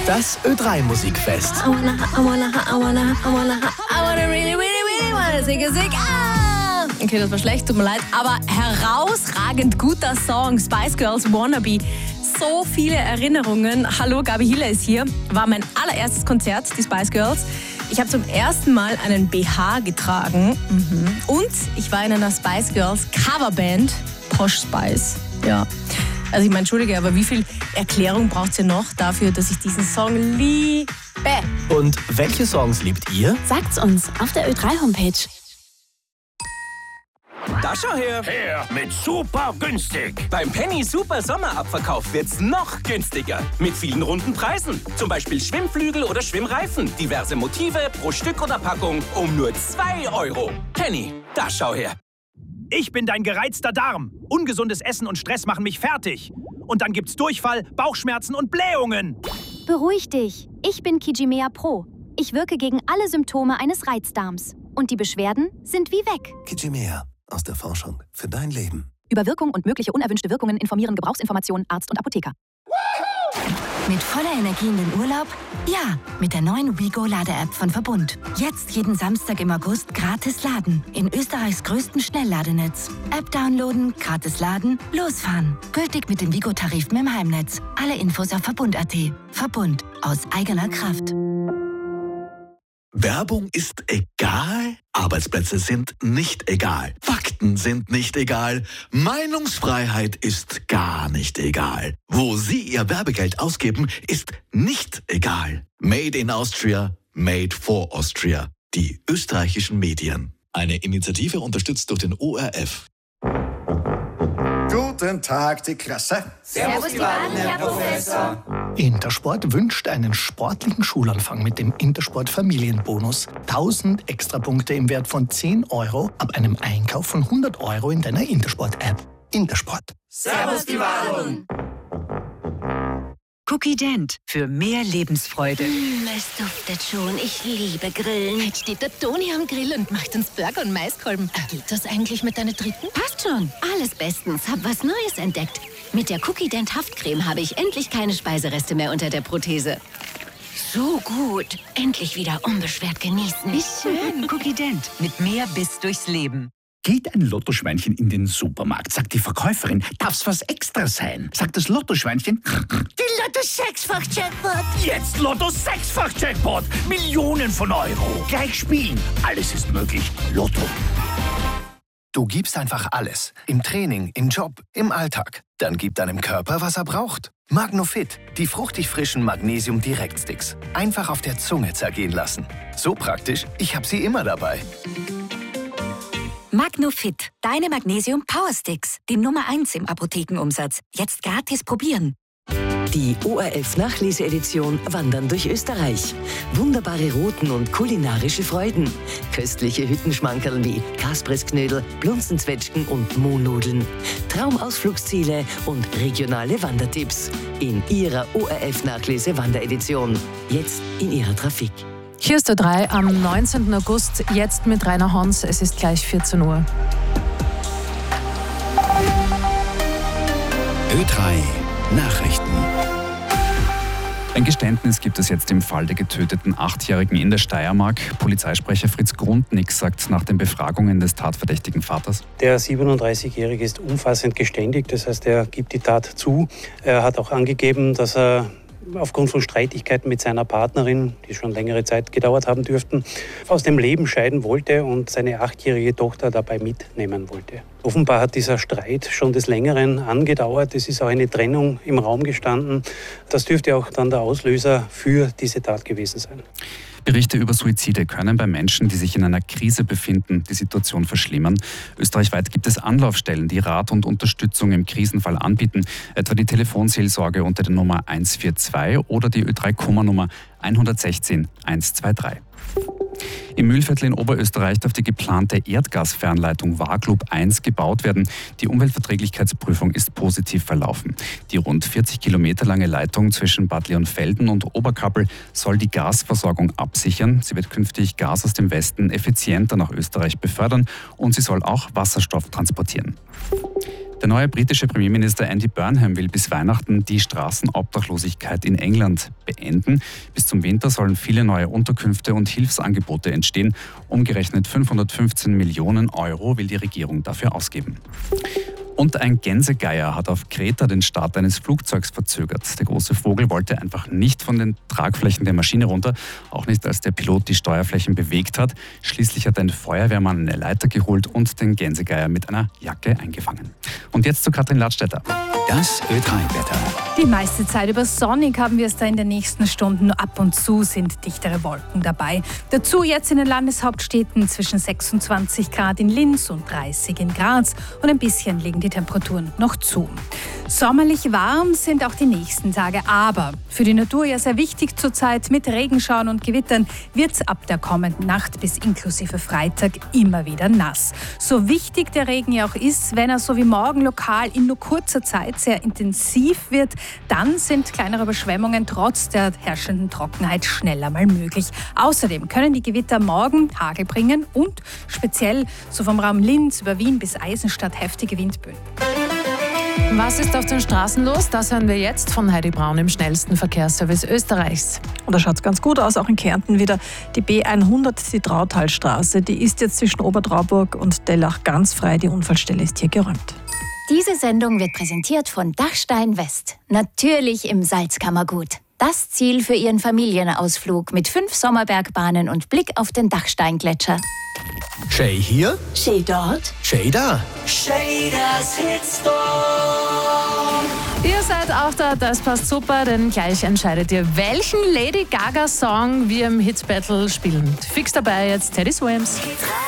Das Ö3-Musikfest. I wanna really wanna sing. Ah! Okay, das war schlecht, tut mir leid. Aber herausragend guter Song, Spice Girls Wannabe. So viele Erinnerungen. Hallo, Gabi Hiller ist hier. War mein allererstes Konzert, die Spice Girls. Ich habe zum ersten Mal einen BH getragen. Und ich war in einer Spice Girls Coverband, Posh Spice. Ja. Also ich meine, entschuldige, aber wie viel Erklärung braucht es ja noch dafür, dass ich diesen Song liebe? Und welche Songs liebt ihr? Sagt's uns auf der Ö3-Homepage. Da schau her! Her mit super günstig. Beim Penny Super Sommerabverkauf wird's noch günstiger. Mit vielen runden Preisen. Zum Beispiel Schwimmflügel oder Schwimmreifen. Diverse Motive pro Stück oder Packung um nur 2 €. Penny, da schau her! Ich bin dein gereizter Darm. Ungesundes Essen und Stress machen mich fertig. Und dann gibt's Durchfall, Bauchschmerzen und Blähungen. Beruhig dich. Ich bin Kijimea Pro. Ich wirke gegen alle Symptome eines Reizdarms. Und die Beschwerden sind wie weg. Kijimea. Aus der Forschung für dein Leben. Über Wirkung und mögliche unerwünschte Wirkungen informieren Gebrauchsinformationen Arzt und Apotheker. Mit voller Energie in den Urlaub? Ja, mit der neuen WeGo-Lade-App von Verbund. Jetzt jeden Samstag im August gratis laden. In Österreichs größten Schnellladenetz. App downloaden, gratis laden, losfahren. Gültig mit den WeGo-Tarifen im Heimnetz. Alle Infos auf Verbund.at. Verbund. Aus eigener Kraft. Werbung ist egal, Arbeitsplätze sind nicht egal, Fakten sind nicht egal, Meinungsfreiheit ist gar nicht egal. Wo Sie Ihr Werbegeld ausgeben, ist nicht egal. Made in Austria, made for Austria. Die österreichischen Medien. Eine Initiative unterstützt durch den ORF. Guten Tag, die Klasse. Servus, die Wahlen, Herr Professor. Intersport wünscht einen sportlichen Schulanfang mit dem Intersport Familienbonus. 1000 Extrapunkte im Wert von 10 € ab einem Einkauf von 100 € in deiner Intersport-App. Intersport. Servus, die Wahlen. Cookie Dent für mehr Lebensfreude. Es duftet schon. Ich liebe Grillen. Jetzt steht der Toni am Grill und macht uns Burger und Maiskolben. Geht das eigentlich mit deiner dritten? Passt schon. Alles bestens. Hab was Neues entdeckt. Mit der Cookie Dent Haftcreme habe ich endlich keine Speisereste mehr unter der Prothese. So gut. Endlich wieder unbeschwert genießen. Wie schön. Cookie Dent mit mehr Biss durchs Leben. Geht ein Lottoschweinchen in den Supermarkt, sagt die Verkäuferin, darf's was extra sein? Sagt das Lottoschweinchen, Die Lotto-6-fach-Jackpot. jetzt Lotto-6-fach-Jackpot, Millionen von Euro. Gleich spielen, alles ist möglich. Lotto. Du gibst einfach alles. Im Training, im Job, im Alltag. Dann gib deinem Körper, was er braucht. Magnofit, die fruchtig frischen Magnesium-Direktsticks. Einfach auf der Zunge zergehen lassen. So praktisch, ich habe sie immer dabei. Magnofit, deine Magnesium Power Sticks, die Nummer 1 im Apothekenumsatz. Jetzt gratis probieren. Die ORF-Nachlese-Edition Wandern durch Österreich. Wunderbare Routen und kulinarische Freuden. Köstliche Hüttenschmankerl wie Kaspressknödel, Blunzenzwetschgen und Mohnnudeln. Traumausflugsziele und regionale Wandertipps. In Ihrer ORF-Nachlese-Wanderedition. Jetzt in Ihrer Trafik. Hier ist der 3 am 19. August, jetzt mit Rainer Hans. Es ist gleich 14 Uhr. Ö3 Nachrichten. Ein Geständnis gibt es jetzt im Fall der getöteten 8-Jährigen in der Steiermark. Polizeisprecher Fritz Grundnick sagt nach den Befragungen des tatverdächtigen Vaters: Der 37-Jährige ist umfassend geständigt, das heißt, er gibt die Tat zu. Er hat auch angegeben, dass er aufgrund von Streitigkeiten mit seiner Partnerin, die schon längere Zeit gedauert haben dürften, aus dem Leben scheiden wollte und seine 8-jährige Tochter dabei mitnehmen wollte. Offenbar hat dieser Streit schon des Längeren angedauert. Es ist auch eine Trennung im Raum gestanden. Das dürfte auch dann der Auslöser für diese Tat gewesen sein. Berichte über Suizide können bei Menschen, die sich in einer Krise befinden, die Situation verschlimmern. Österreichweit gibt es Anlaufstellen, die Rat und Unterstützung im Krisenfall anbieten, etwa die Telefonseelsorge unter der Nummer 142 oder die Ö3-Kummer-Nummer 116 123. Im Mühlviertel in Oberösterreich darf die geplante Erdgasfernleitung Warklub 1 gebaut werden. Die Umweltverträglichkeitsprüfung ist positiv verlaufen. Die rund 40 Kilometer lange Leitung zwischen Bad Leonfelden und Oberkappel soll die Gasversorgung absichern. Sie wird künftig Gas aus dem Westen effizienter nach Österreich befördern und sie soll auch Wasserstoff transportieren. Der neue britische Premierminister Andy Burnham will bis Weihnachten die Straßenobdachlosigkeit in England beenden. Bis zum Winter sollen viele neue Unterkünfte und Hilfsangebote entstehen. Umgerechnet 515 Millionen Euro will die Regierung dafür ausgeben. Und ein Gänsegeier hat auf Kreta den Start eines Flugzeugs verzögert. Der große Vogel wollte einfach nicht von den Tragflächen der Maschine runter, auch nicht als der Pilot die Steuerflächen bewegt hat. Schließlich hat ein Feuerwehrmann eine Leiter geholt und den Gänsegeier mit einer Jacke eingefangen. Und jetzt zu Katrin Ladstätter. Das Ö3-Wetter. Die meiste Zeit über sonnig haben wir es da in den nächsten Stunden. Nur ab und zu sind dichtere Wolken dabei. Dazu jetzt in den Landeshauptstädten zwischen 26 Grad in Linz und 30 in Graz. Und ein bisschen legen die Temperaturen noch zu. Sommerlich warm sind auch die nächsten Tage. Aber für die Natur ja sehr wichtig zurzeit. Mit Regenschauern und Gewittern wird es ab der kommenden Nacht bis inklusive Freitag immer wieder nass. So wichtig der Regen ja auch ist, wenn er so wie morgen lokal in nur kurzer Zeit sehr intensiv wird, dann sind kleinere Überschwemmungen trotz der herrschenden Trockenheit schneller mal möglich. Außerdem können die Gewitter morgen Hagel bringen und speziell so vom Raum Linz über Wien bis Eisenstadt heftige Windböen. Was ist auf den Straßen los? Das hören wir jetzt von Heidi Braun im schnellsten Verkehrsservice Österreichs. Und da schaut es ganz gut aus, auch in Kärnten wieder. Die B100, die Trautalstraße, die ist jetzt zwischen Obertrauburg und Dellach ganz frei. Die Unfallstelle ist hier geräumt. Diese Sendung wird präsentiert von Dachstein West. Natürlich im Salzkammergut. Das Ziel für Ihren Familienausflug mit 5 Sommerbergbahnen und Blick auf den Dachsteingletscher. Shay hier, Shay dort, Shay da. Shay, das Hitstorm. Ihr seid auch da, das passt super, denn gleich entscheidet ihr, welchen Lady Gaga-Song wir im Hits Battle spielen. Fix dabei jetzt Teddy Swims.